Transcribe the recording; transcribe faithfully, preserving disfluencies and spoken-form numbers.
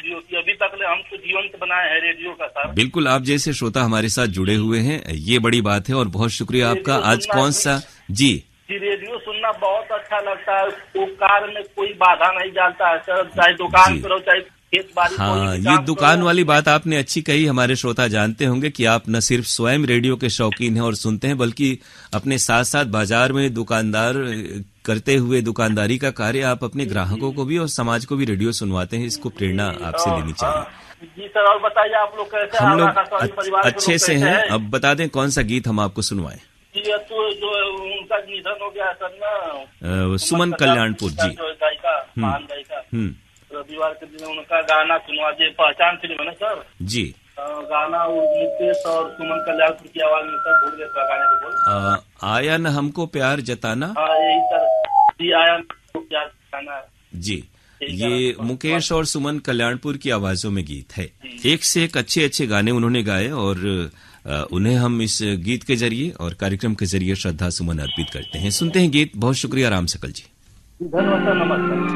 Radio की, अभी तक ले हम तो जीवंत बनाए हैं रेडियो का सर। बिल्कुल, आप जैसे श्रोता हमारे साथ जुड़े हुए हैं, ये बड़ी बात है और बहुत शुक्रिया आपका। आज कौन सा जी जी रेडियो सुनना बहुत अच्छा लगता है, वो कार में कोई बाधा नहीं डालता है सर, चाहे दुकान करो चाहे खेत बाड़ी। हाँ, ये दुकान वाली बात आपने अच्छी कही। हमारे श्रोता जानते होंगे कि आप न सिर्फ स्वयं रेडियो के शौकीन हैं और सुनते हैं, बल्कि अपने साथ साथ बाजार में दुकानदार करते हुए दुकानदारी का कार्य आप अपने ग्राहकों को भी और समाज को भी रेडियो सुनवाते हैं। इसको प्रेरणा आपसे लेनी चाहिए। जी सर, और बताइए आप लोग कैसे? हम लोग अच्छे से हैं। अब बता दें कौन सा गीत हम आपको सुनवाएं। तो जो उनका निधन हो गया सर ना, सुमन कल्याणपुर जी, गायिका, महान गायिका, रविवार के दिन उनका गाना सुनवा दिए। पहचान फिल्म है ना सर जी, गाना मुकेश और सुमन कल्याणपुर की आवाज में सर, भूल गए गाने को बोल। आया न हमको प्यार जताना। हाँ यही सर, जी आया हमको प्यार जताना जी। ये मुकेश और सुमन कल्याणपुर की आवाजों में गीत है। एक से एक अच्छे अच्छे गाने उन्होंने गाए और उन्हें हम इस गीत के जरिए और कार्यक्रम के जरिए श्रद्धा सुमन अर्पित करते हैं। सुनते हैं गीत। बहुत शुक्रिया राम सकल जी। धन्यवाद, नमस्कार।